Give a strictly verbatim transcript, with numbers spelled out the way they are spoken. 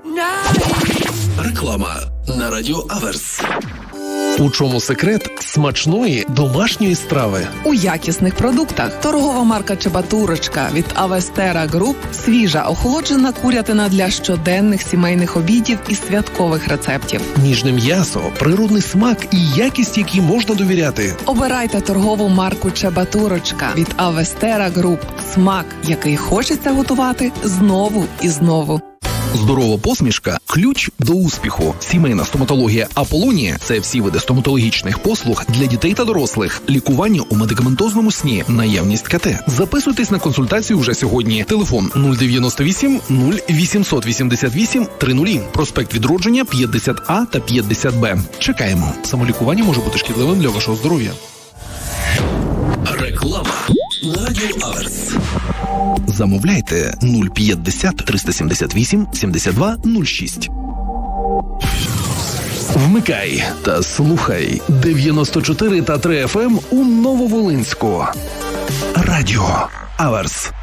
Реклама на радіо Аверс. У чому секрет смачної домашньої страви? У якісних продуктах. Торгова марка «Чебатурочка» від Авестера Груп – свіжа, охолоджена курятина для щоденних сімейних обідів і святкових рецептів. Ніжне м'ясо, природний смак і якість, якій можна довіряти. Обирайте торгову марку «Чебатурочка» від Авестера Груп. Смак, який хочеться готувати знову і знову. Здорова посмішка – ключ до успіху. Сімейна стоматологія «Аполлонія» – це всі види стоматологічних послуг для дітей та дорослих. Лікування у медикаментозному сні, наявність ка те. Записуйтесь на консультацію вже сьогодні. Телефон нуль дев'яносто вісім нуль вісімсот вісімдесят вісім тридцять. Проспект Відродження п'ятдесят А та п'ятдесят Б. Чекаємо. Самолікування може бути шкідливим для вашого здоров'я. Реклама на радіо Аверс. Замовляйте нуль п'ятдесят триста сімдесят вісім сімдесят два нуль шість. Вмикай та слухай дев'яносто чотири та три еф ем у Нововолинську. Радіо Аверс.